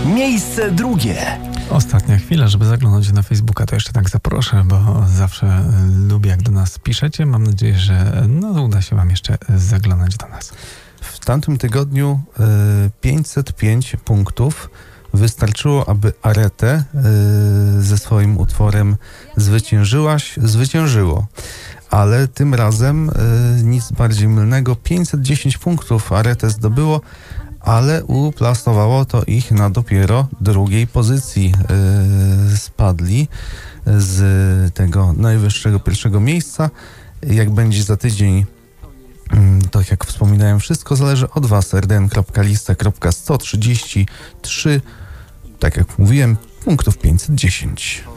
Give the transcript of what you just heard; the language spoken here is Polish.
Miejsce drugie. Ostatnia chwila, żeby zaglądać na Facebooka, to jeszcze tak zaproszę, bo zawsze lubię, jak do nas piszecie. Mam nadzieję, że uda się wam jeszcze zaglądać do nas. W tamtym tygodniu 505 punktów wystarczyło, aby Arete ze swoim utworem zwyciężyło. Ale tym razem nic bardziej mylnego. 510 punktów Arete zdobyło, ale uplasowało to ich na dopiero drugiej pozycji. Spadli z tego najwyższego pierwszego miejsca. Jak będzie za tydzień, to jak wspominałem, wszystko zależy od was. rdn.lista.133, tak jak mówiłem, punktów 510.